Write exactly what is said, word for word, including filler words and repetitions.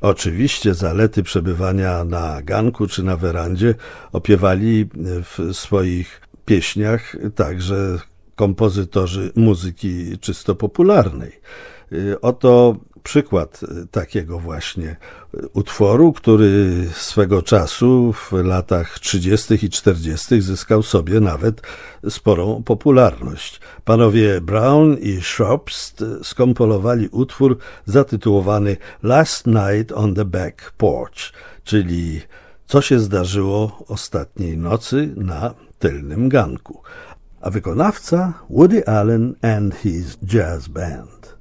Oczywiście zalety przebywania na ganku czy na werandzie opiewali w swoich pieśniach także kompozytorzy muzyki czysto popularnej. Oto przykład takiego właśnie utworu, który swego czasu w latach trzydziestych i czterdziestych zyskał sobie nawet sporą popularność. Panowie Brown i Shropst skomponowali utwór zatytułowany Last Night on the Back Porch, czyli co się zdarzyło ostatniej nocy na tylnym ganku. A wykonawca Woody Allen and his Jazz Band.